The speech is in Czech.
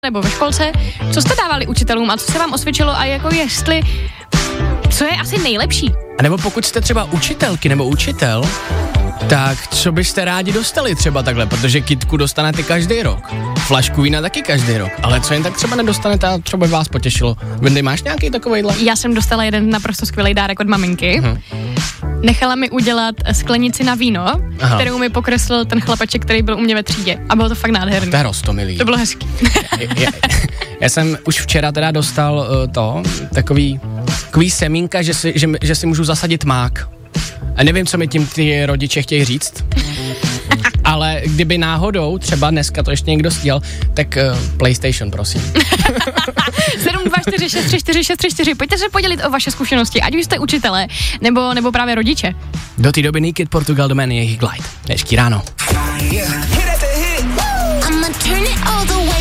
nebo ve školce, co jste dávali učitelům a co se vám osvědčilo a jako jestli, co je asi nejlepší? A nebo pokud jste třeba učitelky nebo učitel, tak co byste rádi dostali třeba takhle, protože kitku dostanete každý rok, flašku vína taky každý rok, ale co jen tak třeba nedostanete a třeba by vás potěšilo. Vendy, máš nějaký takovejhle? Já jsem dostala jeden naprosto skvělý dárek od maminky. Nechala mi udělat sklenici na víno, kterou mi pokreslil ten chlapeček, který byl u mě ve třídě. A bylo to fakt nádherný. To je roztomilý. To bylo hezký. Já jsem už včera teda dostal takový semínka, že si můžu zasadit mák. A nevím, co mi tím ty rodiče chtějí říct, ale kdyby náhodou, třeba dneska to ještě někdo sděl, tak PlayStation, prosím. 724634634. Pojďte se podělit o vaše zkušenosti, ať už jste učitelé, nebo právě rodiče. Do té doby Naked Portugal domény jejich Glide. Hezký ráno.